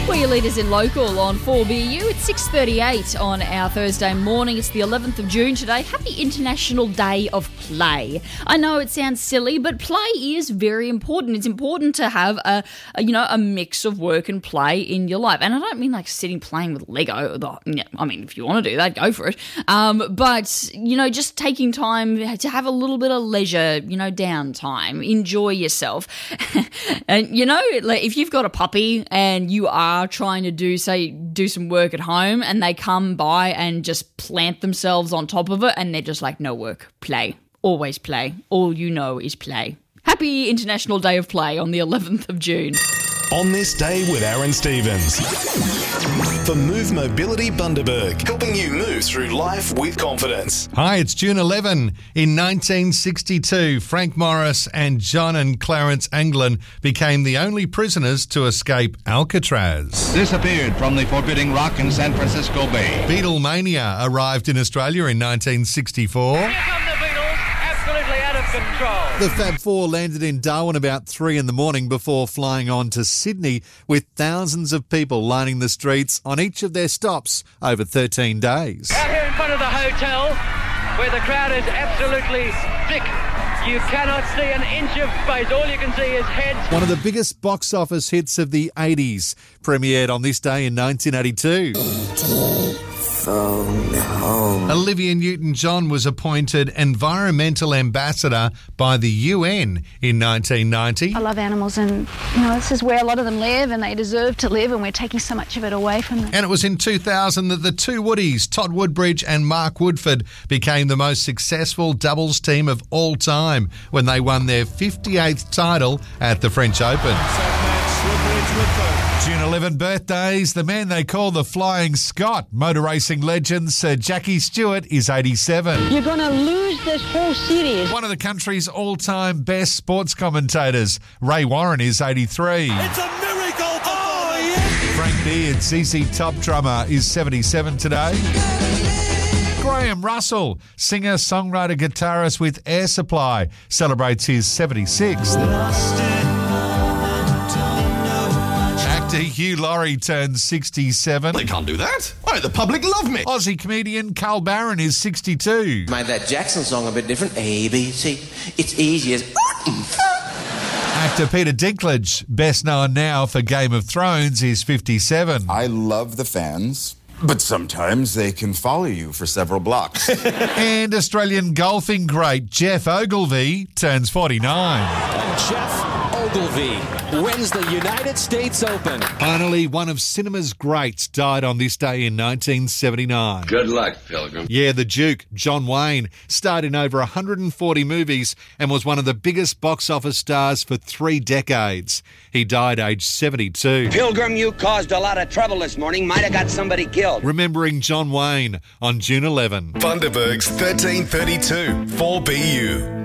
We're your leaders in local on 4BU. It's 6:38 on our Thursday morning. It's the 11th of June today. Happy International Day of Play. I know it sounds silly, but play is very important. It's important to have a mix of work and play in your life. And I don't mean like sitting playing with Lego. I mean, if you want to do that, go for it. But just taking time to have a little bit of leisure, downtime, enjoy yourself. And if you've got a puppy and you are trying to do some work at home and they come by and just plant themselves on top of it and they're just like, no work, play, always play. All you know is play. Happy International Day of Play on the 11th of June. On this day with Aaron Stevens. For Move Mobility Bundaberg, helping you move through life with confidence. Hi, it's June 11. In 1962, Frank Morris and John and Clarence Anglin became the only prisoners to escape Alcatraz. Disappeared from the forbidding rock in San Francisco Bay. Beatlemania arrived in Australia in 1964. Here come the Beatles, absolutely out of control. The Fab Four landed in Darwin about 3 a.m. before flying on to Sydney, with thousands of people lining the streets on each of their stops over 13 days. Out here in front of the hotel, where the crowd is absolutely thick. You cannot see an inch of space. All you can see is heads. One of the biggest box office hits of the 80s premiered on this day in 1982. Phone home. Olivia Newton-John was appointed Environmental Ambassador by the UN in 1990. I love animals and, this is where a lot of them live and they deserve to live and we're taking so much of it away from them. And it was in 2000 that the two Woodies, Todd Woodbridge and Mark Woodford, became the most successful doubles team of all time when they won their 58th title at the French Open. June 11 birthdays, the man they call the Flying Scot. Motor racing legend Sir Jackie Stewart is 87. You're going to lose this whole series. One of the country's all-time best sports commentators, Ray Warren, is 83. It's a miracle! Oh, yeah! Frank Beard, ZZ Top drummer, is 77 today. Graham Russell, singer, songwriter, guitarist with Air Supply, celebrates his 76th. Actor Hugh Laurie turns 67. They can't do that. Why, the public love me. Aussie comedian Carl Barron is 62. Made that Jackson song a bit different. ABC. It's easy as... Actor Peter Dinklage, best known now for Game of Thrones, is 57. I love the fans, but sometimes they can follow you for several blocks. And Australian golfing great Jeff Ogilvy turns 49. Jeff Ogilvy wins the United States Open. Finally, one of cinema's greats died on this day in 1979. Good luck, Pilgrim. Yeah, the Duke, John Wayne, starred in over 140 movies and was one of the biggest box office stars for 3 decades. He died aged 72. Pilgrim, you caused a lot of trouble this morning. Might have got somebody killed. Remembering John Wayne on June 11. Bundaberg's 1332 4BU.